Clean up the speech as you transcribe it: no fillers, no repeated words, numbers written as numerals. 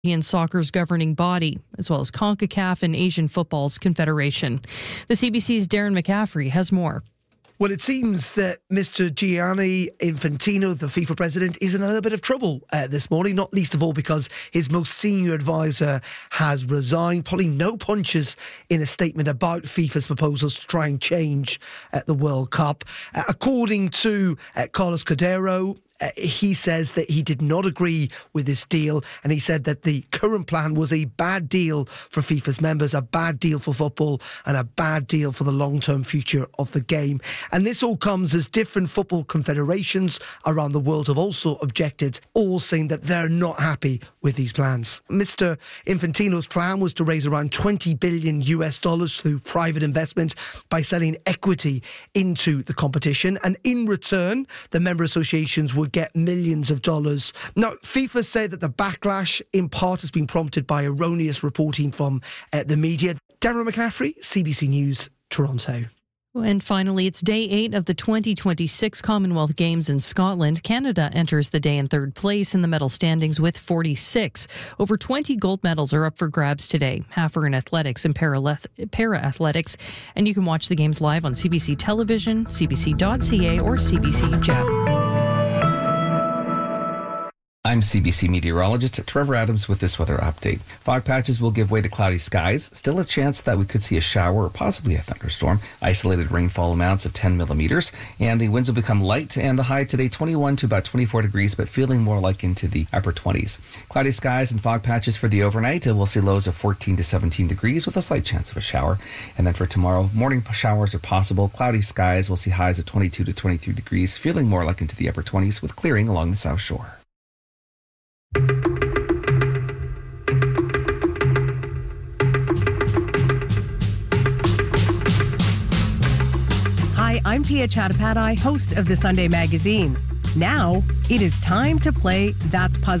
European Soccer's governing body, as well as CONCACAF and Asian Football's Confederation. The CBC's Darren McCaffrey has more. Well, it seems that Mr. Gianni Infantino, the FIFA president, is in a little bit of trouble this morning, not least of all because his most senior advisor has resigned, pulling no punches in a statement about FIFA's proposals to try and change the World Cup. According to Carlos Cordeiro, he says that he did not agree with this deal, and he said that the current plan was a bad deal for FIFA's members, a bad deal for football, and a bad deal for the long-term future of the game. And this all comes as different football confederations around the world have also objected, all saying that they're not happy with these plans. Mr. Infantino's plan was to raise around $20 billion through private investment by selling equity into the competition, and in return, the member associations would get millions of dollars. Now, FIFA say that the backlash in part has been prompted by erroneous reporting from the media. Darren McCaffrey, CBC News, Toronto. And finally, it's day 8 of the 2026 Commonwealth Games in Scotland. Canada enters the day in third place in the medal standings with 46. Over 20 gold medals are up for grabs today, half are in athletics and para-athletics. And you can watch the games live on CBC Television, cbc.ca or CBC Gem. I'm CBC meteorologist Trevor Adams with this weather update. Fog patches will give way to cloudy skies. Still a chance that we could see a shower or possibly a thunderstorm. Isolated rainfall amounts of 10 millimeters. And the winds will become light, and the high today 21 to about 24 degrees, but feeling more like into the upper 20s. Cloudy skies and fog patches for the overnight. We'll see lows of 14 to 17 degrees with a slight chance of a shower. And then for tomorrow, morning showers are possible. Cloudy skies. We'll see highs of 22 to 23 degrees, feeling more like into the upper 20s with clearing along the south shore. Hi, I'm Pia Chattopadhyay, host of the Sunday Magazine. Now, it is time to play That's Puzzle.